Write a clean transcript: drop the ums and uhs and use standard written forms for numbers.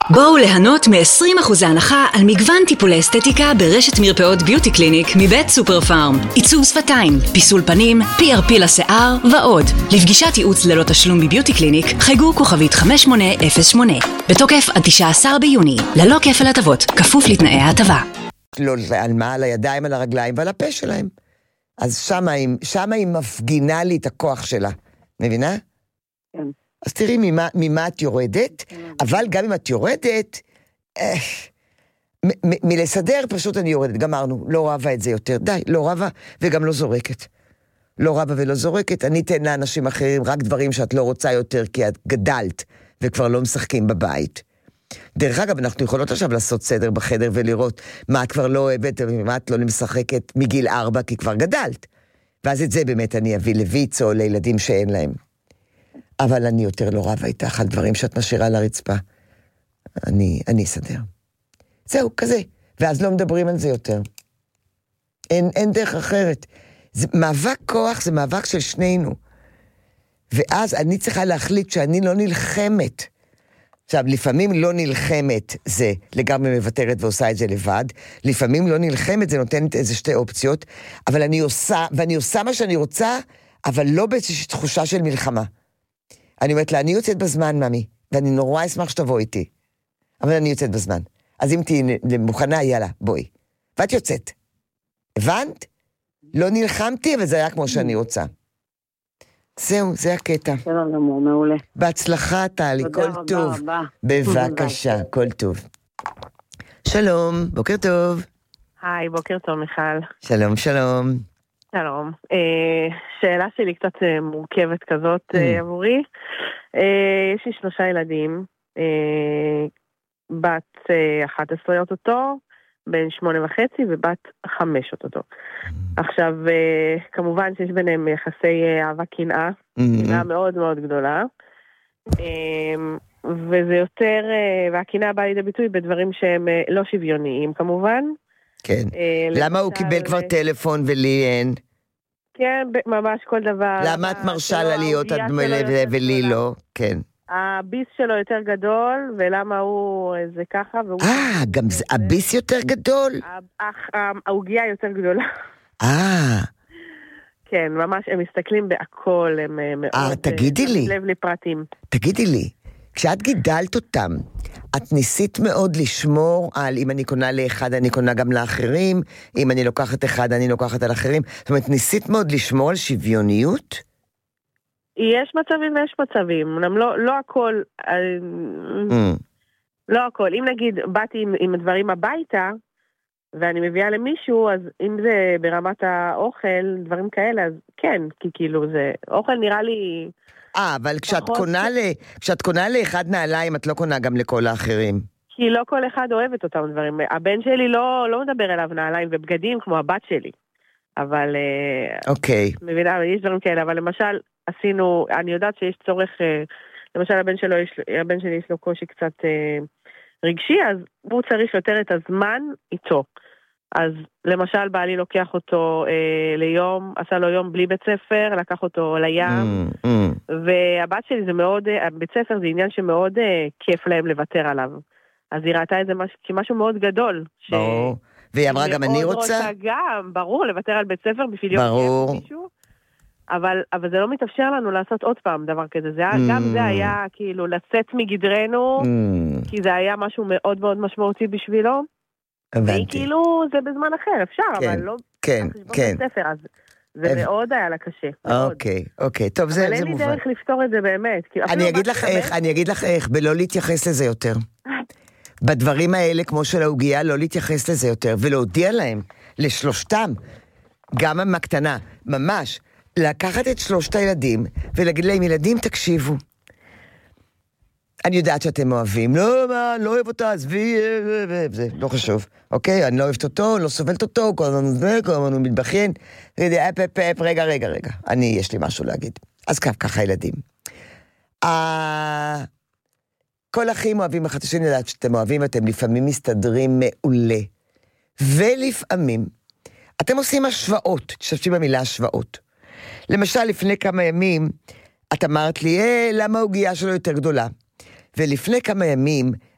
בואו ליהנות מ-20% הנחה על מגוון טיפולי אסתטיקה ברשת מרפאות ביוטי קליניק מבית סופר פארם. עיצוב שפתיים, פיסול פנים, PRP לשיער ועוד. לפגישת ייעוץ ללא תשלום בביוטי קליניק, חייגו כוכבית 5808. בתוקף עד 19 ביוני, ללא כפל הטבות, כפוף לתנאי ההטבה. לא על מה? על הידיים, על הרגליים ועל הפה שלהם. אז שמה היא מפגינה לי את הכוח שלה. מבינה? כן. אז תראי ממה את יורדת, אבל גם אם את יורדת, מלסדר פשוט אני יורדת, גמרנו, לא רבה את זה יותר, די, לא רבה וגם לא זורקת. לא רבה ולא זורקת, אני אתן לאנשים אחרים רק דברים שאת לא רוצה יותר, כי את גדלת וכבר לא משחקים בבית. דרך אגב, אנחנו יכולות עכשיו לעשות סדר בחדר ולראות מה את כבר לא אוהבת ומה את לא משחקת מגיל 4, כי כבר גדלת. ואז את זה באמת אני אביא לויץ או לילדים שאין להם. אבל אני יותר לא רבה איתך על דברים שאת משאירה לרצפה. אני אסדר. זהו, כזה. ואז לא מדברים על זה יותר. אין דרך אחרת. זה מאבק כוח, זה מאבק של שנינו. ואז אני צריכה להחליט שאני לא נלחמת. עכשיו, לפעמים לא נלחמת זה לגמרי מוותרת ועושה את זה לבד. לפעמים לא נלחמת זה נותנת איזה שתי אופציות. אבל אני עושה מה שאני רוצה, אבל לא באיזושהי תחושה של מלחמה. אני אומרת לה, אני יוצאת בזמן, ממי, ואני נורא אשמח שתבוא איתי. אבל אני יוצאת בזמן. אז אם תהי מוכנה, יאללה, בואי. ואת יוצאת. הבנת? לא נלחמתי, אבל זה היה כמו שאני רוצה. זהו, זה הקטע. בסדר גמור, מעולה. בהצלחה, טלי, כל טוב. בבקשה, כל טוב. שלום, בוקר טוב. היי, בוקר טוב, מיכל. שלום, שלום. שלום. שאלה שלי קצת מורכבת כזאת עבורי. יש לי 3 ילדים, בת 11 אוטוטו, בן 8.5 ובת 5 אוטוטו. עכשיו, כמובן שיש ביניהם יחסי אהבה קנאה, קנאה מאוד מאוד גדולה, וזה יותר, והקנאה באה לידי ביטוי בדברים שהם לא שוויוניים כמובן. כן. למה הוא קיבל כבר טלפון ולי אין? כן, ממש כל דבר. למה את מרשה לה להיות ולי לא? כן. הביס שלו יותר גדול, ולמה הוא זה ככה? גם הביס יותר גדול? ההוגיה יותר גדולה. כן, ממש, הם מסתכלים בהכל, הם מאוד... תגידי לי. לב לפרטים. תגידי לי, כשאת גידלת אותם, את ניסית מאוד לשמור על אם אני קונה לאחד, אני קונה גם לאחרים, אם אני לוקחת אחד, אני לוקחת על אחרים. זאת אומרת, ניסית מאוד לשמור על שוויוניות? יש מצבים ויש מצבים. לא הכל... לא הכל. אם נגיד, באתי עם הדברים הביתה, ואני מביאה למישהו, אז אם זה ברמת האוכל, דברים כאלה, אז כן, כי כאילו זה... אוכל נראה לי... אבל כשאת קונה לאחד נעליים, את לא קונה גם לכל האחרים. כי לא כל אחד אוהב את אותם דברים. הבן שלי לא מדבר אליו נעליים ובגדים כמו הבת שלי. אבל... אוקיי. מבינה, יש דברים כאלה, אבל למשל, עשינו, אני יודעת שיש צורך, למשל הבן שלי יש לו קושי קצת רגשי, אז הוא צריך יותר את הזמן איתו. אז למשל בעלי לוקח אותו ליום, עשה לו יום בלי בית ספר, לקח אותו לים, והבת שלי זה מאוד, בית ספר זה עניין שמאוד כיף להם לוותר עליו. אז היא ראתה את זה כמשהו מאוד גדול. ברור. והיא אמרה גם אני רוצה? גם, ברור, לוותר על בית ספר בשביל יום כיף מישהו. אבל זה לא מתאפשר לנו לעשות עוד פעם דבר כזה. גם זה היה כאילו לצאת מגדרנו, כי זה היה משהו מאוד מאוד משמעוטי בשבילו. והיא כאילו, זה בזמן אחר, אפשר, אבל לא... כן, כן. אז זה מאוד היה לה קשה. אוקיי, טוב, זה מובן. אבל אין לי דרך לפתור את זה באמת. אני אגיד לך איך, בלא להתייחס לזה יותר. בדברים האלה, כמו של ההוגיה, לא להתייחס לזה יותר, ולהודיע להם, לשלושתם, גם המקטנה, ממש, לקחת את 3 הילדים, ולהגיד להם, ילדים, תקשיבו. אני יודעת שאתם אוהבים, לא אוהב אותה, עזבי, זה לא חשוב, אוקיי? אני לא אוהבת אותו, לא סובלת אותו, כל הזמן הוא מתבכיין, רגע, יש לי משהו להגיד. אז ככה ילדים. כל אחים אוהבים אחד השני, לדעת שאתם אוהבים, אתם לפעמים מסתדרים מעולה. ולפעמים, אתם עושים השוואות, תשתמשי במילה השוואות. למשל, לפני כמה ימים, את אמרת לי, למה ההוגיה שלו יותר גדולה? ולפני כמה ימים,